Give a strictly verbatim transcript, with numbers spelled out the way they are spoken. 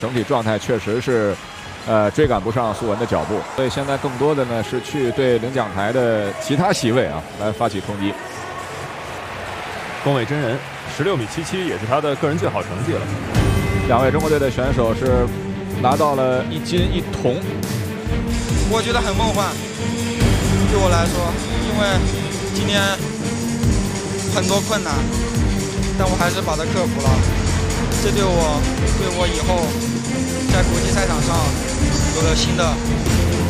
整体状态确实是，呃，追赶不上苏文的脚步，所以现在更多的呢是去对领奖台的其他席位啊来发起冲击。 宫尾真人十六米七七也是他的个人最好成绩了。 两位中国队的选手是拿到了一金一铜， 我觉得很梦幻。对我来说，因为今天很多困难，但我还是把它克服了。这对我，对我以后在国际赛场上有了新的